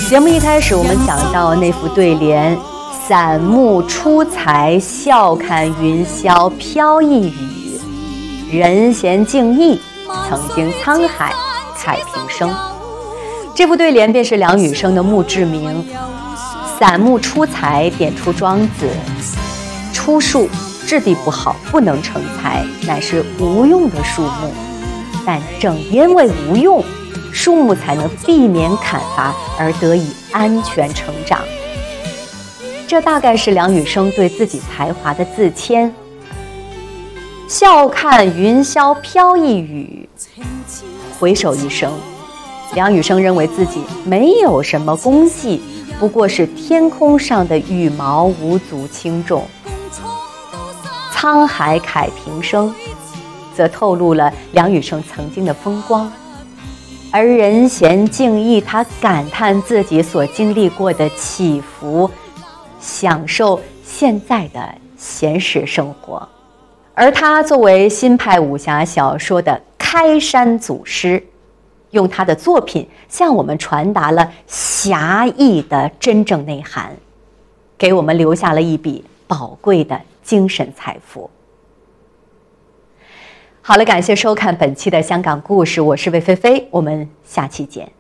节目一开始，我们讲到那副对联：散目出才，笑看云霄飘逸语；人闲静逸，曾经沧海慨平生。这副对联便是梁羽生的墓志铭。散目出才点出庄子：出树质地不好，不能成材，乃是无用的树木。但正因为无用，树木才能避免砍伐而得以安全成长。这大概是梁羽生对自己才华的自谦。笑看云霄飘逸语，回首一生，梁羽生认为自己没有什么功绩，不过是天空上的羽毛，无足轻重。沧海慨平生，则透露了梁羽生曾经的风光。而人闲静逸，他感叹自己所经历过的起伏，享受现在的闲适生活。而他作为新派武侠小说的开山祖师，用他的作品向我们传达了侠义的真正内涵，给我们留下了一笔宝贵的精神财富。好了，感谢收看本期的香港故事，我是魏菲菲，我们下期见。